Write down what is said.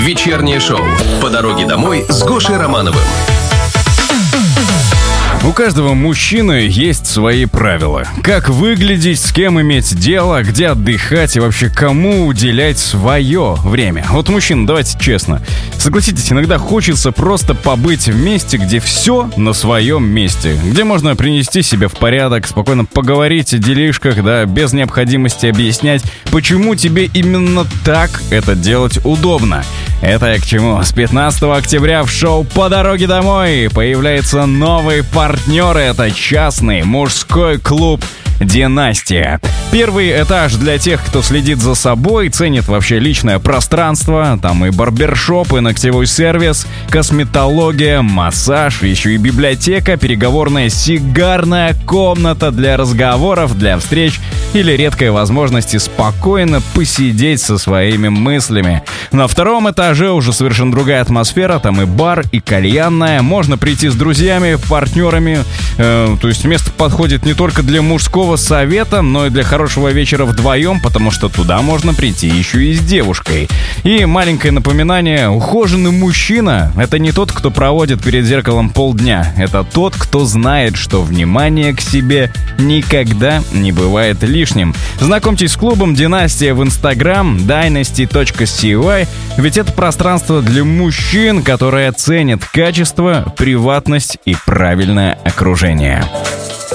Вечернее шоу «По дороге домой» с Гошей Романовым. У каждого мужчины есть свои правила. Как выглядеть, с кем иметь дело, где отдыхать и вообще кому уделять свое время. Вот, мужчина, давайте честно. Согласитесь, иногда хочется просто побыть в месте, где все на своем месте. Где можно принести себя в порядок, спокойно поговорить о делишках, да, без необходимости объяснять, почему тебе именно так это делать удобно. Это я к чему? С 15 октября в шоу «По дороге домой» появляется новый партнер. Это частный мужской клуб «Династия». Первый этаж для тех, кто следит за собой, ценит вообще личное пространство. Там и барбершоп, и ногтевой сервис, косметология, массаж, еще и библиотека, переговорная сигарная комната для разговоров, для встреч или редкой возможности спокойно посидеть со своими мыслями. На втором этаже уже совершенно другая атмосфера. Там и бар, и кальянная. Можно прийти с друзьями, партнерами. То есть место подходит не только для мужского совета, но и для хорошего вечера вдвоем, потому что туда можно прийти еще и с девушкой. И маленькое напоминание: ухоженный мужчина — это не тот, кто проводит перед зеркалом полдня. Это тот, кто знает, что внимание к себе никогда не бывает лишним. Знакомьтесь с клубом «Династия» в Instagram dynasty.cy, ведь это пространство для мужчин, которое ценит качество, приватность и правильное окружение.